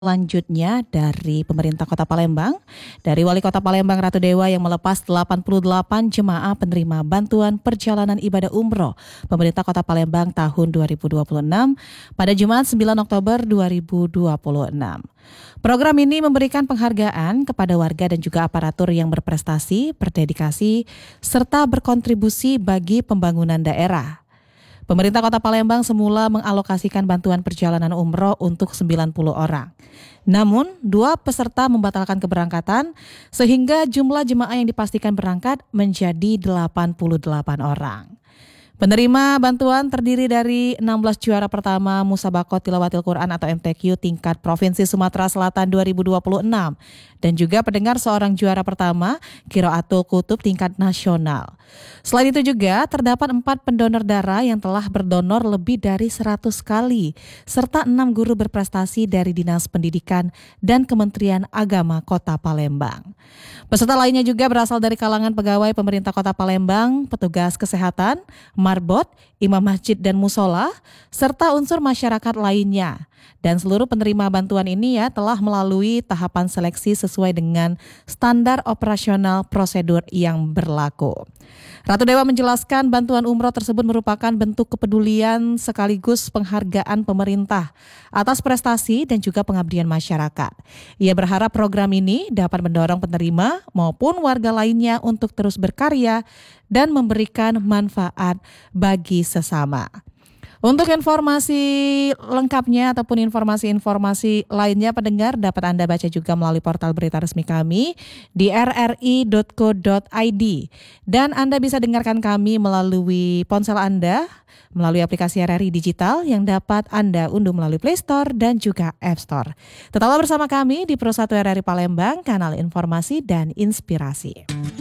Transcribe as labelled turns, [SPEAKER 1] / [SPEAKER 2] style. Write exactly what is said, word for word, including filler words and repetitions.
[SPEAKER 1] Selanjutnya dari pemerintah Kota Palembang, dari Wali Kota Palembang Ratu Dewa yang melepas delapan puluh delapan jemaah penerima bantuan perjalanan ibadah umroh pemerintah Kota Palembang tahun dua ribu dua puluh enam pada Jumat sembilan Oktober dua ribu dua puluh enam. Program ini memberikan penghargaan kepada warga dan juga aparatur yang berprestasi, berdedikasi, serta berkontribusi bagi pembangunan daerah. Pemerintah Kota Palembang semula mengalokasikan bantuan perjalanan umroh untuk sembilan puluh orang. Namun, dua peserta membatalkan keberangkatan sehingga jumlah jemaah yang dipastikan berangkat menjadi delapan puluh delapan orang. Penerima bantuan terdiri dari enam belas juara pertama Musabaqah Tilawatil Quran atau M T Q tingkat Provinsi Sumatera Selatan dua ribu dua puluh enam dan juga pendengar seorang juara pertama Qiraatul Kutub tingkat nasional. Selain itu juga terdapat empat pendonor darah yang telah berdonor lebih dari seratus kali serta enam guru berprestasi dari Dinas Pendidikan dan Kementerian Agama Kota Palembang. Peserta lainnya juga berasal dari kalangan pegawai pemerintah Kota Palembang, petugas kesehatan, marbot, imam masjid dan musola, serta unsur masyarakat lainnya. Dan seluruh penerima bantuan ini ya telah melalui tahapan seleksi sesuai dengan standar operasional prosedur yang berlaku. Ratu Dewa menjelaskan bantuan umroh tersebut merupakan bentuk kepedulian sekaligus penghargaan pemerintah atas prestasi dan juga pengabdian masyarakat. Ia berharap program ini dapat mendorong penerima maupun warga lainnya untuk terus berkarya dan memberikan manfaat bagi sesama. Untuk informasi lengkapnya ataupun informasi-informasi lainnya pendengar dapat Anda baca juga melalui portal berita resmi kami di r r i dot co dot i d dan Anda bisa dengarkan kami melalui ponsel Anda melalui aplikasi R R I Digital yang dapat Anda unduh melalui Play Store dan juga App Store. Tetaplah bersama kami di Pro satu R R I Palembang, kanal informasi dan inspirasi.